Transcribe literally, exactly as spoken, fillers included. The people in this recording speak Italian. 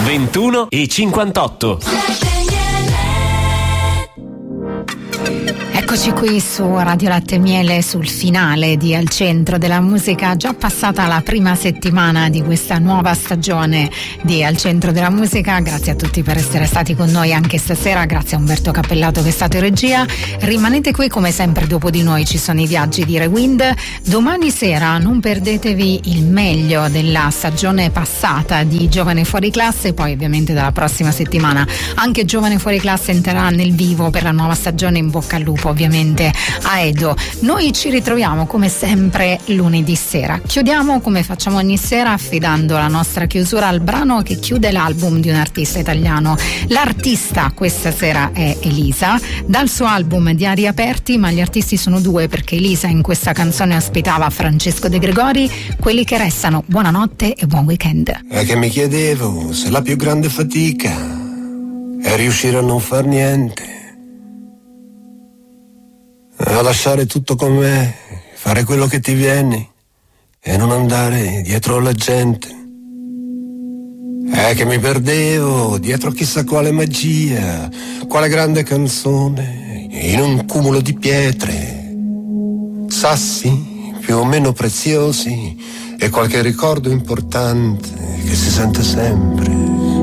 ventuno e cinquantotto. Eccoci qui su Radio Latte e Miele sul finale di Al Centro della Musica, già passata la prima settimana di questa nuova stagione di Al Centro della Musica. Grazie a tutti per essere stati con noi anche stasera, grazie a Umberto Cappellato che è stato in regia. Rimanete qui come sempre, dopo di noi ci sono i viaggi di Rewind. Domani sera non perdetevi il meglio della stagione passata di Giovane Fuori Classe, poi ovviamente dalla prossima settimana anche Giovane Fuori Classe entrerà nel vivo per la nuova stagione. In bocca al lupo ovviamente a Edo. Noi ci ritroviamo come sempre lunedì sera. Chiudiamo come facciamo ogni sera affidando la nostra chiusura al brano che chiude l'album di un artista italiano. L'artista questa sera è Elisa, dal suo album Diari Aperti, ma gli artisti sono due perché Elisa in questa canzone ospitava Francesco De Gregori. Quelli che restano, buonanotte e buon weekend. È che mi chiedevo se la più grande fatica è riuscire a non far niente, a lasciare tutto com'è, fare quello che ti viene e non andare dietro alla gente. È che mi perdevo dietro chissà quale magia, quale grande canzone, in un cumulo di pietre, sassi più o meno preziosi e qualche ricordo importante che si sente sempre.